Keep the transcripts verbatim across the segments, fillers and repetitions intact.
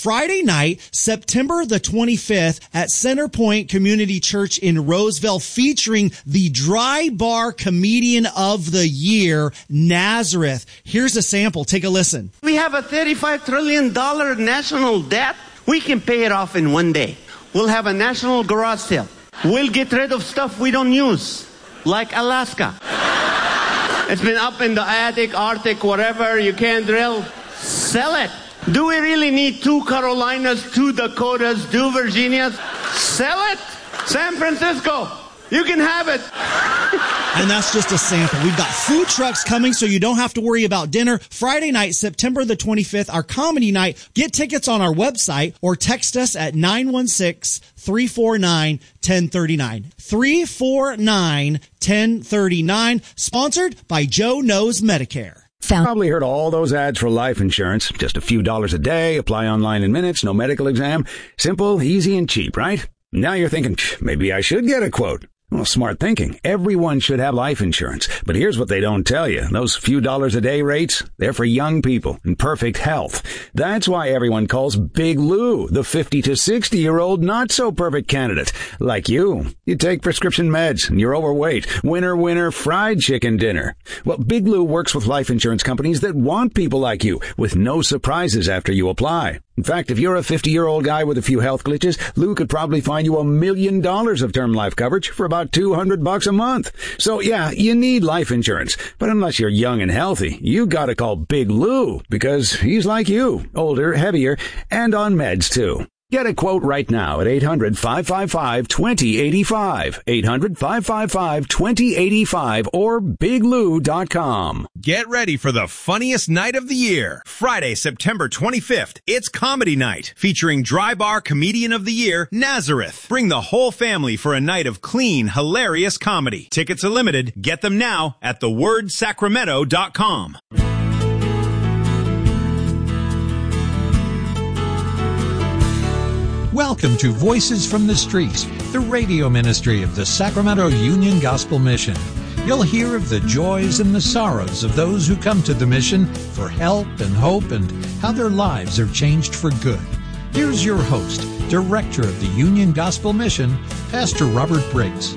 Friday night, September the twenty-fifth at Centerpoint Community Church in Roseville, featuring the Dry Bar Comedian of the Year, Nazareth. Here's a sample. Take a listen. We have a thirty-five trillion dollars national debt. We can pay it off in one day. We'll have a national garage sale. We'll get rid of stuff we don't use, like Alaska. It's been up in the attic, Arctic, whatever. You can't drill. Sell it. Do we really need two Carolinas, two Dakotas, two Virginias? Sell it. San Francisco. You can have it. And that's just a sample. We've got food trucks coming, so you don't have to worry about dinner. Friday night, September the twenty-fifth, our comedy night. Get tickets on our website or text us at nine one six, three four nine, one zero three nine. three four nine, one zero three nine. Sponsored by Joe Knows Medicare. Found. Probably heard all those ads for life insurance. Just a few dollars a day, apply online in minutes, no medical exam. Simple, easy, and cheap, right? Now you're thinking, maybe I should get a quote. Well, smart thinking. Everyone should have life insurance. But here's what they don't tell you. Those few dollars a day rates, they're for young people in perfect health. That's why everyone calls Big Lou the fifty to sixty-year-old not-so-perfect candidate. Like you. You take prescription meds and you're overweight. Winner, winner, fried chicken dinner. Well, Big Lou works with life insurance companies that want people like you, with no surprises after you apply. In fact, if you're a fifty-year-old guy with a few health glitches, Lou could probably find you a million dollars of term life coverage for about two hundred bucks a month. So yeah, you need life insurance. But unless you're young and healthy, you gotta call Big Lou, because he's like you, older, heavier, and on meds too. Get a quote right now at eight hundred, five five five, two zero eight five, eight hundred, five five five, two zero eight five, or big lou dot com. Get ready for the funniest night of the year. Friday, September twenty-fifth. It's Comedy Night, featuring Dry Bar Comedian of the Year, Nazareth. Bring the whole family for a night of clean, hilarious comedy. Tickets are limited. Get them now at the word sacramento dot com. Welcome to Voices from the Streets, the radio ministry of the Sacramento Union Gospel Mission. You'll hear of the joys and the sorrows of those who come to the mission for help and hope, and how their lives are changed for good. Here's your host, Director of the Union Gospel Mission, Pastor Robert Briggs.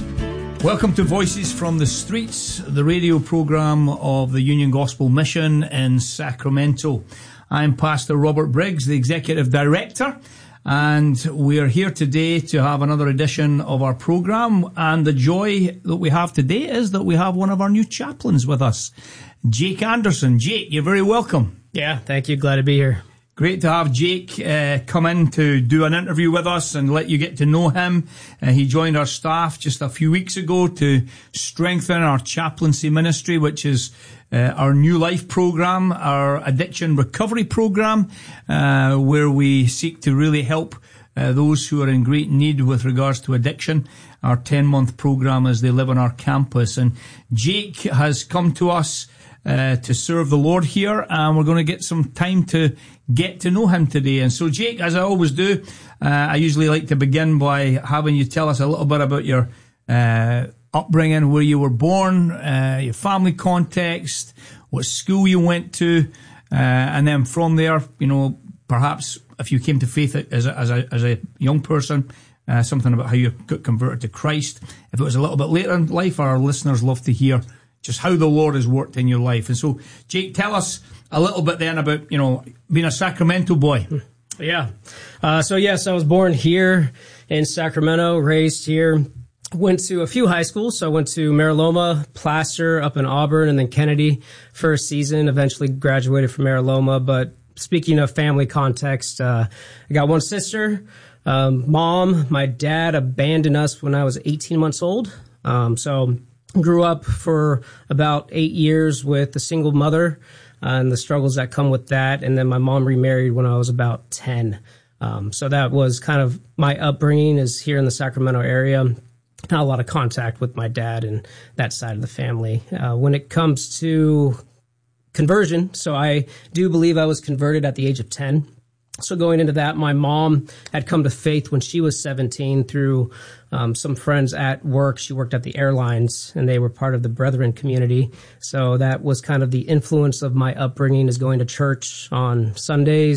Welcome to Voices from the Streets, the radio program of the Union Gospel Mission in Sacramento. I'm Pastor Robert Briggs, the Executive Director. And we are here today to have another edition of our program. And the joy that we have today is that we have one of our new chaplains with us, Jake Anderson. Jake, you're very welcome. Yeah, thank you. Glad to be here. Great to have Jake uh, come in to do an interview with us and let you get to know him. Uh, he joined our staff just a few weeks ago to strengthen our chaplaincy ministry, which is Uh, our New Life program, our addiction recovery program, uh, where we seek to really help uh, those who are in great need with regards to addiction. Our ten-month program as they live on our campus. And Jake has come to us uh, to serve the Lord here, and we're going to get some time to get to know him today. And so, Jake, as I always do, uh, I usually like to begin by having you tell us a little bit about your uh upbringing, where you were born, uh, your family context, what school you went to, uh, and then from there, you know, perhaps if you came to faith as a, as a, as a young person, uh, something about how you got converted to Christ. If it was a little bit later in life, our listeners love to hear just how the Lord has worked in your life. And so, Jake, tell us a little bit then about, you know, being a Sacramento boy. Yeah. Uh, so, yes, I was born here in Sacramento, raised here. Went to a few high schools. So I went to Mariloma, Placer up in Auburn, and then Kennedy for a season. Eventually graduated from Mariloma. But speaking of family context, uh, I got one sister. Um, mom, my dad abandoned us when I was eighteen months old. Um, so grew up for about eight years with a single mother uh, and the struggles that come with that. And then my mom remarried when I was about ten. Um, so that was kind of my upbringing, is here in the Sacramento area. Not a lot of contact with my dad and that side of the family. Uh, when it comes to conversion, so I do believe I was converted at the age of ten. So going into that, my mom had come to faith when she was seventeen through um, some friends at work. She worked at the airlines, and they were part of the Brethren community. So that was kind of the influence of my upbringing, is going to church on Sundays,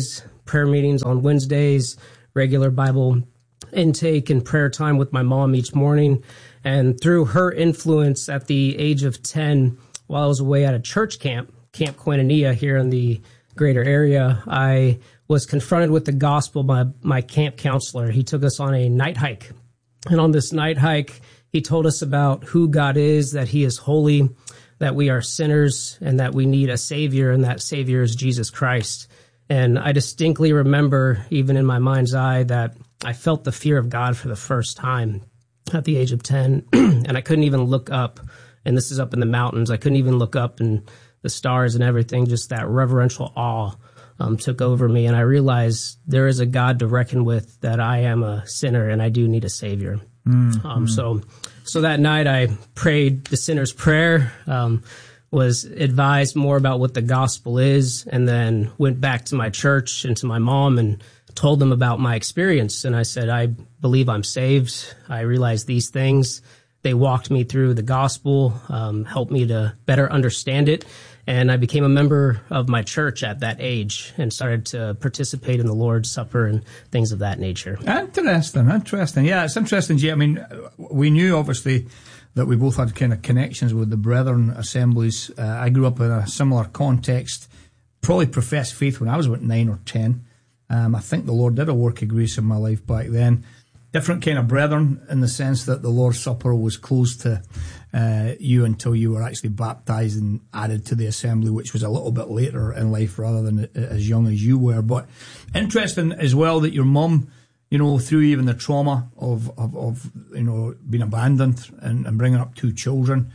prayer meetings on Wednesdays, regular Bible intake and prayer time with my mom each morning. And through her influence at the age of ten, while I was away at a church camp, Camp Koinonia here in the greater area, I was confronted with the gospel by my camp counselor. He took us on a night hike. And on this night hike, he told us about who God is, that he is holy, that we are sinners, and that we need a savior, and that savior is Jesus Christ. And I distinctly remember, even in my mind's eye, that I felt the fear of God for the first time at the age of ten. And I couldn't even look up. And this is up in the mountains. I couldn't even look up and the stars and everything. Just that reverential awe um, took over me. And I realized there is a God to reckon with, that I am a sinner and I do need a savior. Mm-hmm. Um, so, so that night I prayed the sinner's prayer, um, was advised more about what the gospel is, and then went back to my church and to my mom and told them about my experience. And I said, I believe I'm saved. I realize these things. They walked me through the gospel, um, helped me to better understand it. And I became a member of my church at that age and started to participate in the Lord's Supper and things of that nature. Interesting, interesting. Yeah, it's interesting, Jay. I mean, we knew, obviously, that we both had kind of connections with the Brethren assemblies. Uh, I grew up in a similar context, probably professed faith when I was about nine or ten. Um, I think the Lord did a work of grace in my life back then. Different kind of brethren in the sense that the Lord's Supper was closed to uh, you until you were actually baptized and added to the assembly, which was a little bit later in life rather than as young as you were. But interesting as well that your mum, you know, through even the trauma of, of, of you know, being abandoned and, and bringing up two children,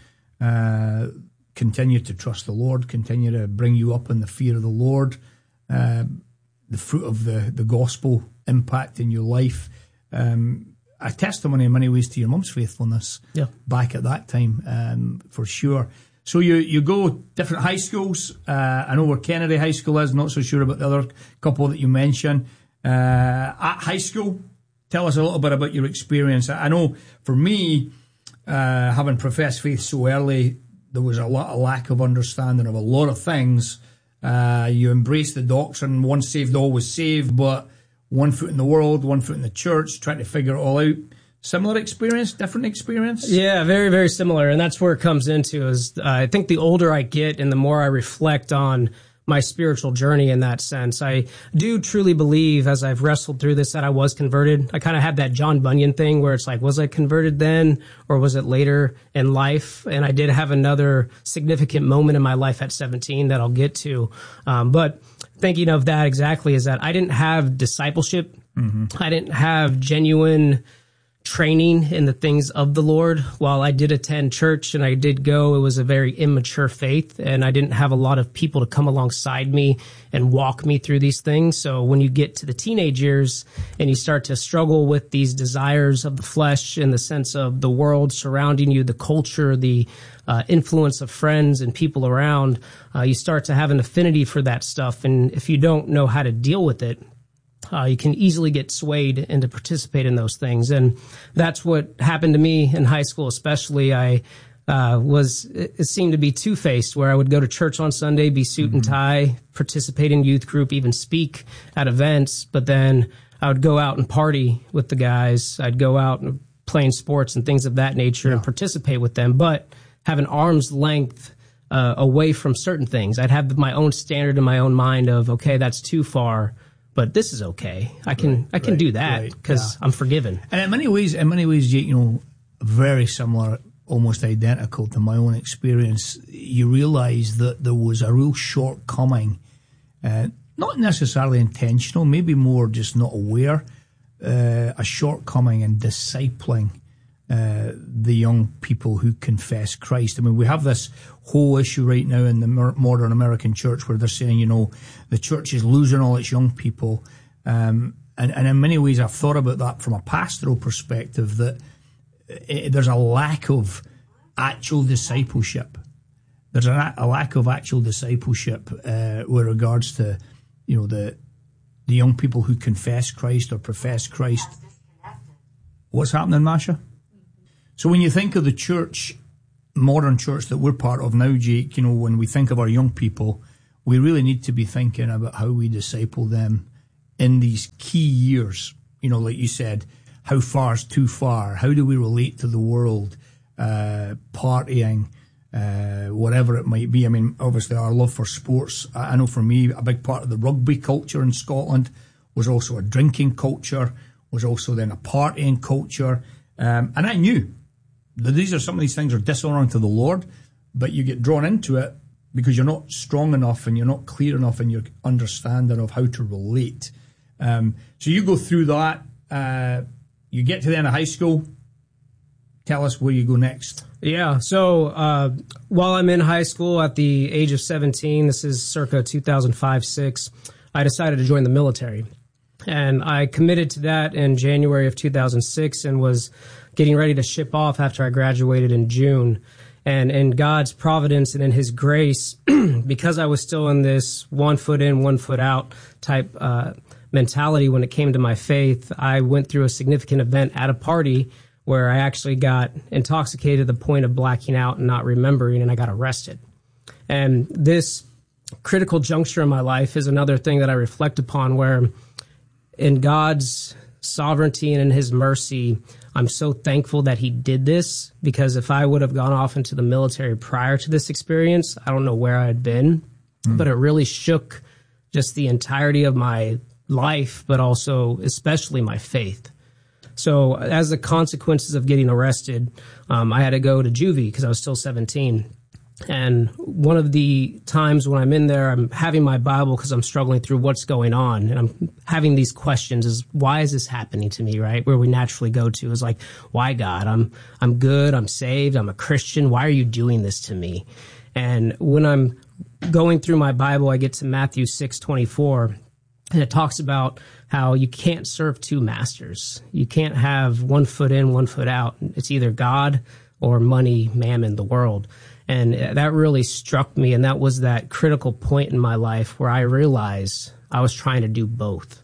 uh, continue to trust the Lord, continue to bring you up in the fear of the Lord, uh, the fruit of the, the gospel impact in your life. Um, a testimony in many ways to your mum's faithfulness yeah. back at that time, um, for sure. So you, you go different high schools. Uh, I know where Kennedy High School is, not so sure about the other couple that you mentioned. Uh, at high school, tell us a little bit about your experience. I know for me, uh, having professed faith so early, there was a lot of lack of understanding of a lot of things. Uh, you embrace the doctrine, once saved, always saved, but one foot in the world, one foot in the church, trying to figure it all out. Similar experience, different experience? Yeah, very, very similar. And that's where it comes into is uh, I think the older I get and the more I reflect on my spiritual journey in that sense, I do truly believe as I've wrestled through this that I was converted. I kind of had that John Bunyan thing where it's like, was I converted then or was it later in life? And I did have another significant moment in my life at seventeen that I'll get to. Um, but thinking of that exactly is that I didn't have discipleship. Mm-hmm. I didn't have genuine training in the things of the Lord. While I did attend church and I did go, it was a very immature faith, and I didn't have a lot of people to come alongside me and walk me through these things. So when you get to the teenage years and you start to struggle with these desires of the flesh in the sense of the world surrounding you, the culture, the uh, influence of friends and people around, uh, you start to have an affinity for that stuff. And if you don't know how to deal with it, Uh, you can easily get swayed into participate in those things. And that's what happened to me in high school, especially. I uh, was, it seemed to be two-faced, where I would go to church on Sunday, be suit mm-hmm. and tie, participate in youth group, even speak at events. But then I would go out and party with the guys. I'd go out and playing sports and things of that nature yeah. and participate with them, but have an arm's length uh, away from certain things. I'd have my own standard in my own mind of, okay, that's too far. But this is okay. I can right, I can right, do that because right, yeah. I'm forgiven. And in many ways, in many ways, you know, very similar, almost identical to my own experience. You realise that there was a real shortcoming, uh, not necessarily intentional, maybe more just not aware, uh, a shortcoming in discipling uh, the young people who confess Christ. I mean, we have this whole issue right now in the modern American church where they're saying, you know, the church is losing all its young people. Um, and, and in many ways, I've thought about that from a pastoral perspective, that it, there's a lack of actual discipleship. There's a, a lack of actual discipleship uh, with regards to, you know, the the young people who confess Christ or profess Christ. What's happening, Masha? So when you think of the church, modern church that we're part of now, Jake, you know, when we think of our young people, we really need to be thinking about how we disciple them in these key years, you know, like you said, how far is too far? How do we relate to the world? Uh, partying, uh, whatever it might be. I mean, obviously our love for sports. I know for me, a big part of the rugby culture in Scotland was also a drinking culture, was also then a partying culture. Um, and I knew that these are some of these things are dishonoring to the Lord, but you get drawn into it because you're not strong enough and you're not clear enough in your understanding of how to relate. Um, so you go through that, uh, you get to the end of high school. Tell us where you go next. Yeah, so uh, while I'm in high school at the age of seventeen, this is circa two thousand five six, I decided to join the military. And I committed to that in January of two thousand six and was getting ready to ship off after I graduated in June. And in God's providence and in His grace, because I was still in this one foot in, one foot out type uh, mentality when it came to my faith, I went through a significant event at a party where I actually got intoxicated to the point of blacking out and not remembering, and I got arrested. And this critical juncture in my life is another thing that I reflect upon, where in God's sovereignty and in His mercy, I'm so thankful that He did this, because if I would have gone off into the military prior to this experience, I don't know where I had been, mm. but it really shook just the entirety of my life, but also especially my faith. So as the consequences of getting arrested, um, I had to go to juvie because I was still seventeen. And one of the times when I'm in there, I'm having my Bible because I'm struggling through what's going on. And I'm having these questions is, why is this happening to me, right? Where we naturally go to is like, why, God? I'm I'm good. I'm saved. I'm a Christian. Why are you doing this to me? And when I'm going through my Bible, I get to Matthew six twenty-four. And it talks about how you can't serve two masters. You can't have one foot in, one foot out. It's either God or money, mammon, the world. And that really struck me. And that was that critical point in my life where I realized I was trying to do both.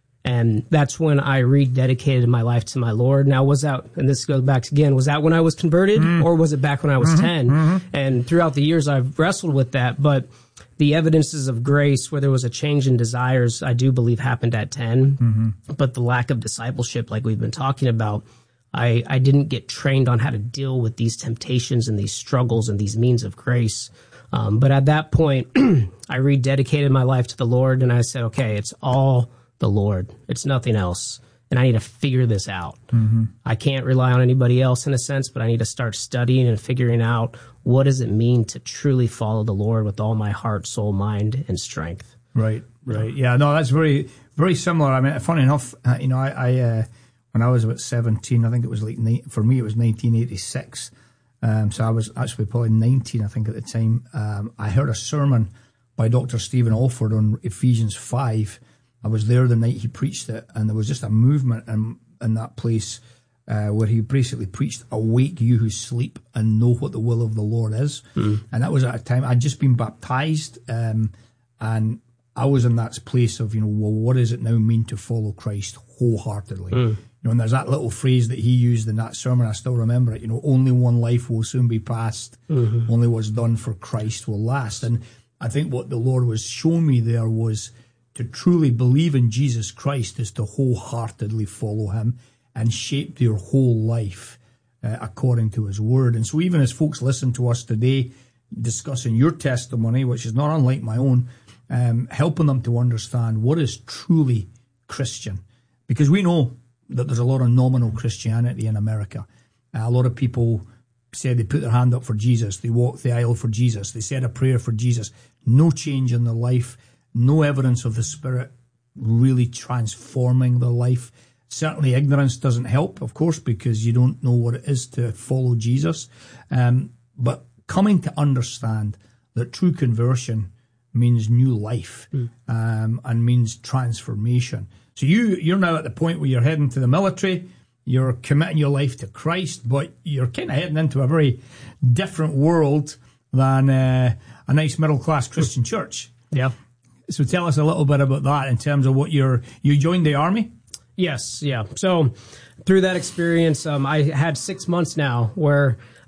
And that's when I rededicated my life to my Lord. Now, was that, and this goes back again, was that when I was converted mm. or was it back when I was mm-hmm, ten? Mm-hmm. And throughout the years, I've wrestled with that. But the evidences of grace where there was a change in desires, I do believe happened at ten. Mm-hmm. But the lack of discipleship, like we've been talking about, I, I didn't get trained on how to deal with these temptations and these struggles and these means of grace. Um, but at that point, I rededicated my life to the Lord, and I said, okay, it's all the Lord. It's nothing else. And I need to figure this out. Mm-hmm. I can't rely on anybody else in a sense, but I need to start studying and figuring out what does it mean to truly follow the Lord with all my heart, soul, mind, and strength. Right, right. Yeah, no, that's very, very similar. I mean, funny enough, uh, you know, I, I uh, when I was about seventeen, I think it was like, for me, it was nineteen eighty-six. Um, so I was actually probably nineteen, I think, at the time. Um, I heard a sermon by Doctor Stephen Alford on Ephesians five. I was there the night he preached it, and there was just a movement in, in that place uh, where he basically preached, awake you who sleep and know what the will of the Lord is. Mm. And that was at a time I'd just been baptized, um, and I was in that place of, you know, well, what does it now mean to follow Christ wholeheartedly? Mm. You know, and there's that little phrase that he used in that sermon, I still remember it, you know, only one life will soon be passed, mm-hmm. only what's done for Christ will last. And I think what the Lord was showing me there was to truly believe in Jesus Christ is to wholeheartedly follow him and shape your whole life uh, according to his word. And so even as folks listen to us today discussing your testimony, which is not unlike my own, um, helping them to understand what is truly Christian. Because we know that there's a lot of nominal Christianity in America. Uh, a lot of people say they put their hand up for Jesus, they walk the aisle for Jesus, they said a prayer for Jesus. No change in their life. No evidence of the Spirit really transforming their life. Certainly ignorance doesn't help, of course, because you don't know what it is to follow Jesus. Um, but coming to understand that true conversion means new life mm. um, and means transformation. So you, you're now at the point where you're heading to the military, you're committing your life to Christ, but you're kind of heading into a very different world than uh, a nice middle-class Christian church. Yeah. So tell us a little bit about that in terms of what you're, you joined the Army? Yes, yeah. So through that experience, um, I had six months now where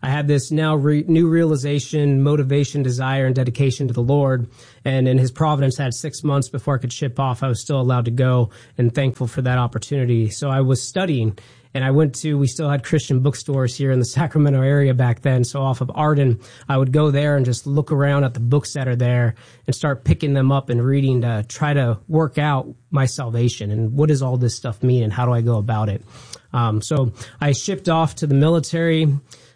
I had this now re- new realization, motivation, desire, and dedication to the Lord. And in His providence, I had six months before I could ship off. I was still allowed to go, and thankful for that opportunity. So I was studying, and I went to, we still had Christian bookstores here in the Sacramento area back then. So off of Arden, I would go there and just look around at the books that are there and start picking them up and reading to try to work out my salvation and what does all this stuff mean and how do I go about it. Um, so I shipped off to the military.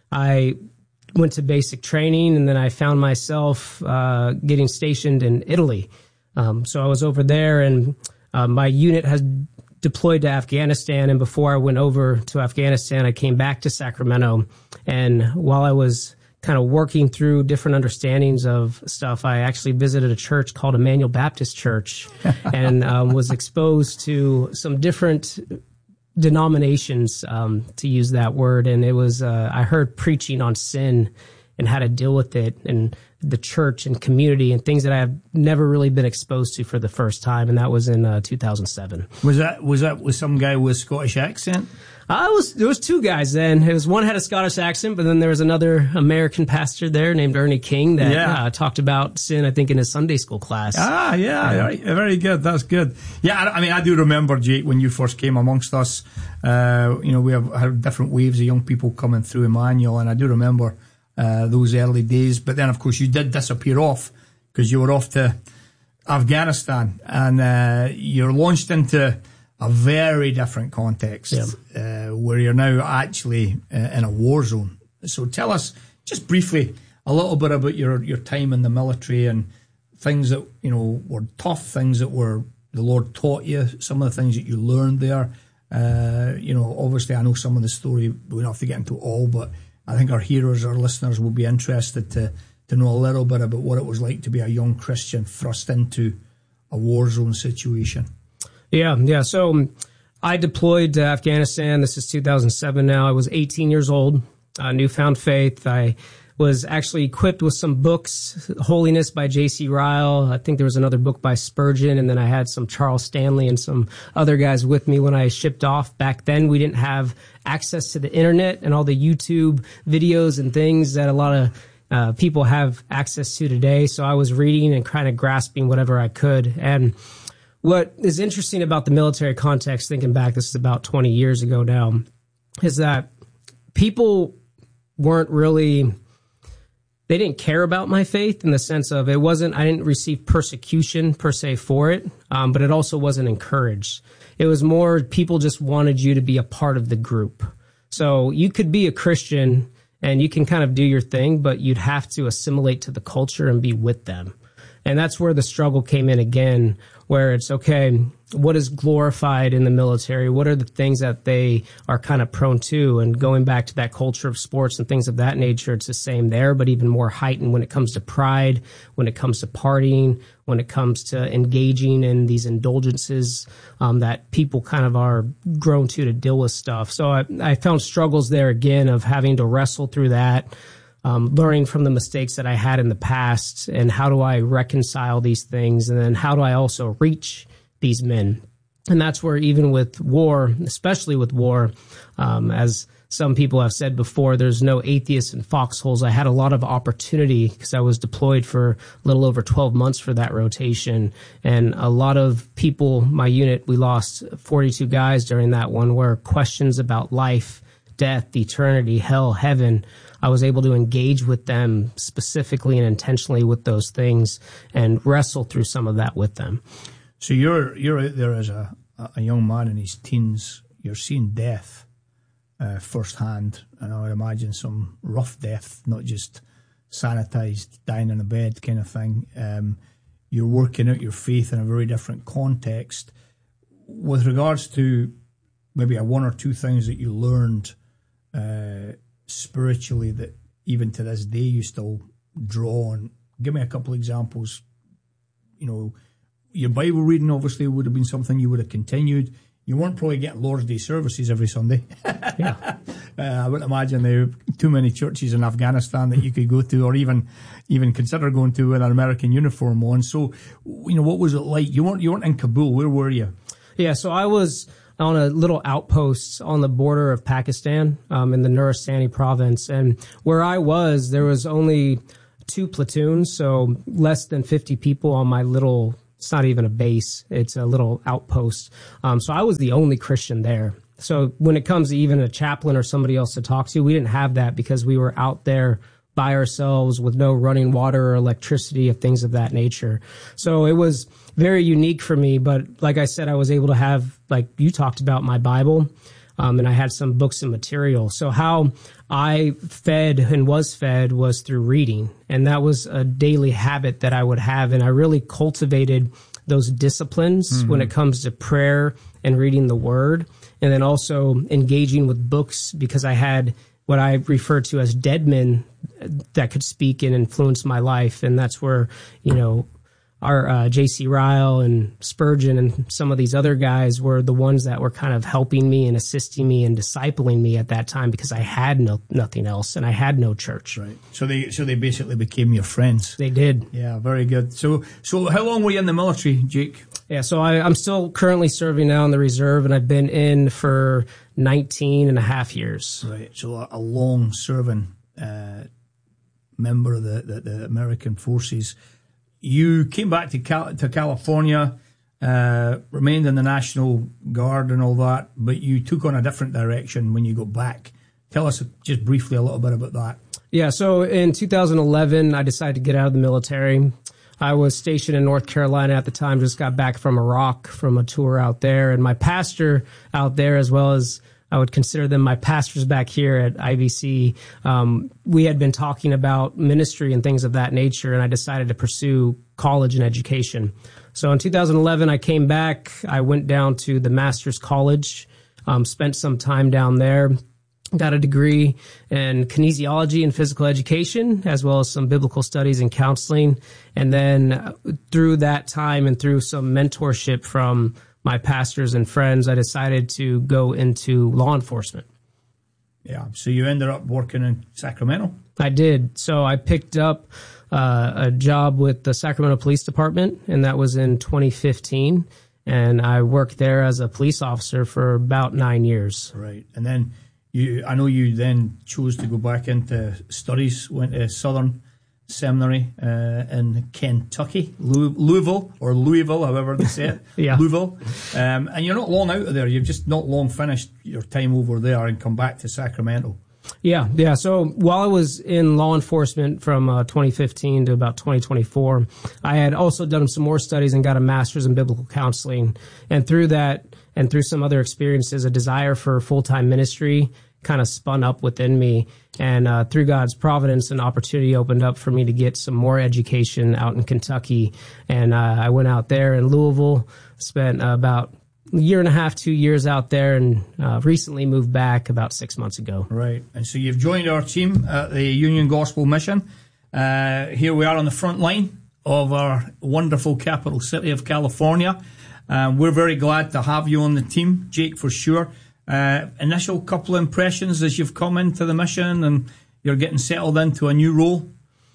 I went to basic training, and then I found myself uh, getting stationed in Italy. Um, so I was over there, and uh, my unit had deployed to Afghanistan. And before I went over to Afghanistan, I came back to Sacramento. And while I was kind of working through different understandings of stuff, I actually visited a church called Emmanuel Baptist Church and um, was exposed to some different denominations, um, to use that word. And it was, uh, I heard preaching on sin and how to deal with it and the church and community and things that I have never really been exposed to for the first time. And that was in uh, two thousand seven. Was that, was that with some guy with a Scottish accent? I was, there was two guys then. It was one had a Scottish accent, but then there was another American pastor there named Ernie King that yeah. uh, talked about sin, I think, in his Sunday school class. Ah, yeah, yeah. Very, very good. That's good. Yeah, I, I mean, I do remember, Jake, when you first came amongst us. Uh, you know, we have had different waves of young people coming through Emmanuel, and I do remember uh, those early days. But then, of course, you did disappear off because you were off to Afghanistan, and uh, you're launched into a very different context, yeah. uh, where you're now actually uh, in a war zone. So tell us just briefly a little bit about your, your time in the military and things that, you know, were tough, things that were the Lord taught you, some of the things that you learned there. Uh, you know, obviously I know some of the story, we don't have to get into all, but I think our hearers, our listeners will be interested to, to know a little bit about what it was like to be a young Christian thrust into a war zone situation. Yeah, yeah. So um, I deployed to Afghanistan. This is two thousand seven now. I was eighteen years old, uh, newfound faith. I was actually equipped with some books, Holiness by J C Ryle. I think there was another book by Spurgeon, and then I had some Charles Stanley and some other guys with me when I shipped off. Back then, we didn't have access to the internet and all the YouTube videos and things that a lot of uh, people have access to today. So I was reading and kind of grasping whatever I could. And what is interesting about the military context, thinking back, this is about twenty years ago now, is that people weren't really, they didn't care about my faith in the sense of it wasn't, I didn't receive persecution per se for it, um, but it also wasn't encouraged. It was more people just wanted you to be a part of the group. So you could be a Christian and you can kind of do your thing, but you'd have to assimilate to the culture and be with them. And that's where the struggle came in again, where it's, okay, what is glorified in the military? What are the things that they are kind of prone to? And going back to that culture of sports and things of that nature, it's the same there, but even more heightened when it comes to pride, when it comes to partying, when it comes to engaging in these indulgences um, that people kind of are grown to to deal with stuff. So I, I found struggles there again of having to wrestle through that. Um, learning from the mistakes that I had in the past and how do I reconcile these things, and then how do I also reach these men? And that's where even with war, especially with war, um, as some people have said before, there's no atheists in foxholes. I had a lot of opportunity because I was deployed for a little over twelve months for that rotation. And a lot of people, my unit, we lost forty-two guys during that one, where questions about life, death, eternity, hell, heaven, I was able to engage with them specifically and intentionally with those things and wrestle through some of that with them. So you're you're out there as a, a young man in his teens. You're seeing death uh, firsthand, and I would imagine some rough death, not just sanitized, dying in a bed kind of thing. Um, you're working out your faith in a very different context. With regards to maybe a one or two things that you learned uh, spiritually that even to this day you still draw on. Give me a couple of examples. You know, your Bible reading obviously would have been something you would have continued. You weren't probably getting Lord's Day services every Sunday. Yeah. uh, I wouldn't imagine there are too many churches in Afghanistan that you could go to or even even consider going to with an American uniform on. So, you know, what was it like? You weren't you weren't in Kabul. Where were you? Yeah, so I was on a little outpost on the border of Pakistan, um, in the Nuristani province. And where I was, there was only two platoons, so less than fifty people on my little, it's not even a base, it's a little outpost. Um, so I was the only Christian there. So when it comes to even a chaplain or somebody else to talk to, we didn't have that because we were out there by ourselves with no running water or electricity or things of that nature. So it was very unique for me. But like I said, I was able to have, like you talked about, my Bible, um, and I had some books and material. So how I fed and was fed was through reading. And that was a daily habit that I would have. And I really cultivated those disciplines mm-hmm. when it comes to prayer and reading the word. And then also engaging with books, because I had what I refer to as dead men that could speak and influence my life. And that's where, you know, our uh, J C Ryle and Spurgeon and some of these other guys were the ones that were kind of helping me and assisting me and discipling me at that time, because I had no nothing else and I had no church. Right. So they so they basically became your friends. They did. Yeah, very good. So so how long were you in the military, Jake? Yeah, so I, I'm still currently serving now in the reserve, and I've been in for nineteen and a half years. Right. So a, a long serving uh, member of the, the, the American forces. You came back to Cal- to California, uh, remained in the National Guard and all that, but you took on a different direction when you got back. Tell us just briefly a little bit about that. Yeah, so in two thousand eleven, I decided to get out of the military. I was stationed in North Carolina at the time, just got back from Iraq from a tour out there. And my pastor out there, as well as I would consider them my pastors back here at I B C, um, we had been talking about ministry and things of that nature, and I decided to pursue college and education. So in two thousand eleven, I came back. I went down to the Master's College, um, spent some time down there, got a degree in kinesiology and physical education, as well as some biblical studies and counseling. And then through that time and through some mentorship from my pastors and friends, I decided to go into law enforcement. Yeah. So you ended up working in Sacramento? I did. So I picked up uh, a job with the Sacramento Police Department, and that was in twenty fifteen. And I worked there as a police officer for about nine years. Right. And then You, I know you then chose to go back into studies, went to Southern Seminary uh, in Kentucky, Louis, Louisville, or Louisville, however they say it, yeah. Louisville. Um, and you're not long out of there. You've just not long finished your time over there and come back to Sacramento. Yeah, yeah. So while I was in law enforcement from uh, twenty fifteen to about twenty twenty-four, I had also done some more studies and got a master's in biblical counseling. And through that, and through some other experiences, a desire for full-time ministry kind of spun up within me. And uh, through God's providence, an opportunity opened up for me to get some more education out in Kentucky. And uh, I went out there in Louisville, spent uh, about a year and a half, two years out there, and uh, recently moved back about six months ago. Right. And so you've joined our team at the Union Gospel Mission. Uh, here we are on the front line of our wonderful capital city of California. Uh, we're very glad to have you on the team, Jake, for sure. Uh, initial couple of impressions as you've come into the mission and you're getting settled into a new role?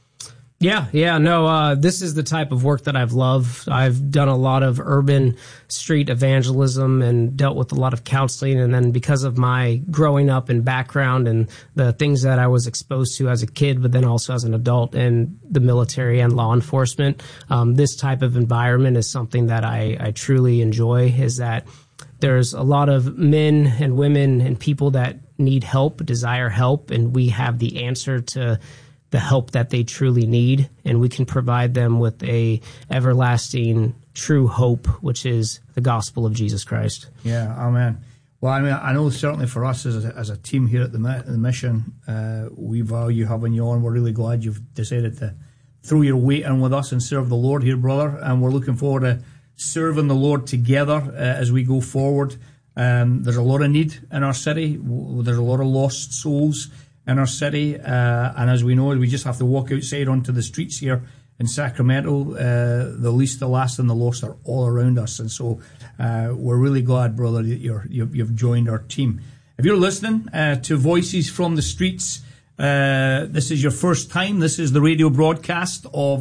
Yeah, yeah, no, uh, this is the type of work that I've loved. I've done a lot of urban street evangelism and dealt with a lot of counseling. And then because of my growing up and background and the things that I was exposed to as a kid, but then also as an adult in the military and law enforcement, um, this type of environment is something that I, I truly enjoy, is that there's a lot of men and women and people that need help, desire help, and we have the answer to the help that they truly need, and we can provide them with a everlasting true hope, which is the gospel of Jesus Christ. Yeah, amen. Well, I mean, I know certainly for us as a, as a team here at the, the mission, uh, we value having you on. We're really glad you've decided to throw your weight in with us and serve the Lord here, brother, and we're looking forward to serving the Lord together uh, as we go forward. Um, there's a lot of need in our city. There's a lot of lost souls in our city, uh, and as we know, we just have to walk outside onto the streets here in Sacramento. Uh, the least, the last, and the lost are all around us, and so uh, we're really glad, brother, that you're, you've joined our team. If you're listening uh, to Voices from the Streets, uh, this is your first time. This is the radio broadcast of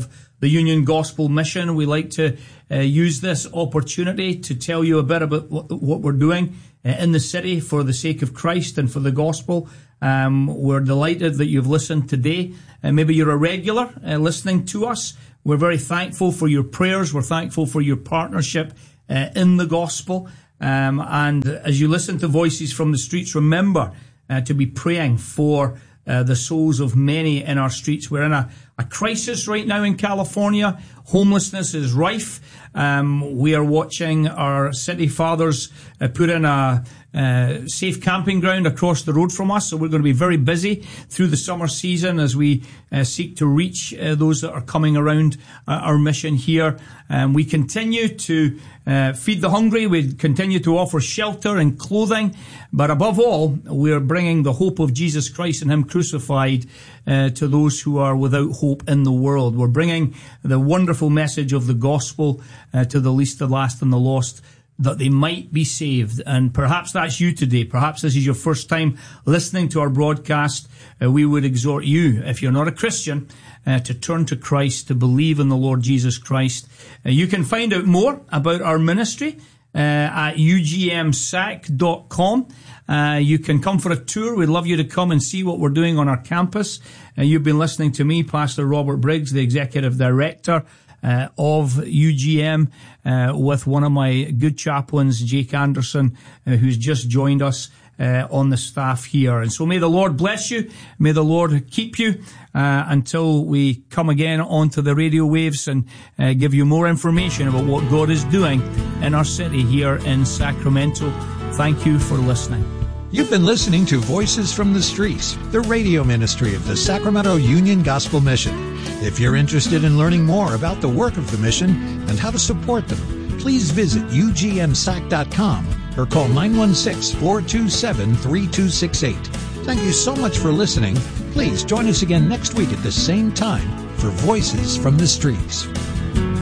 the Union Gospel Mission. We like to uh, use this opportunity to tell you a bit about what, what we're doing uh, in the city for the sake of Christ and for the gospel. Um, we're delighted that you've listened today. Uh, maybe you're a regular uh, listening to us. We're very thankful for your prayers. We're thankful for your partnership uh, in the gospel. Um, and as you listen to Voices from the Streets, remember uh, to be praying for uh, the souls of many in our streets. We're in a, a crisis right now in California. Homelessness is rife. Um, we are watching our city fathers uh, put in a uh, safe camping ground across the road from us. So we're going to be very busy through the summer season as we uh, seek to reach uh, those that are coming around uh, our mission here. Um, we continue to uh, feed the hungry. We continue to offer shelter and clothing. But above all, we're bringing the hope of Jesus Christ and Him crucified uh, to those who are without hope in the world. We're bringing the wonderful message of the gospel uh, to the least, the last, and the lost, that they might be saved. And perhaps that's you today. Perhaps this is your first time listening to our broadcast. Uh, we would exhort you, if you're not a Christian, uh, to turn to Christ, to believe in the Lord Jesus Christ. Uh, you can find out more about our ministry uh, at u g m sac dot com. Uh, you can come for a tour. We'd love you to come and see what we're doing on our campus. Uh, you've been listening to me, Pastor Robert Briggs, the Executive Director Uh, of U G M, uh, with one of my good chaplains, Jake Anderson, uh, who's just joined us uh, on the staff here. And so may the Lord bless you. May the Lord keep you uh, until we come again onto the radio waves and uh, give you more information about what God is doing in our city here in Sacramento. Thank you for listening. You've been listening to Voices from the Streets, the radio ministry of the Sacramento Union Gospel Mission. If you're interested in learning more about the work of the mission and how to support them, please visit u g m sac dot com or call nine one six, four two seven, three two six eight. Thank you so much for listening. Please join us again next week at the same time for Voices from the Streets.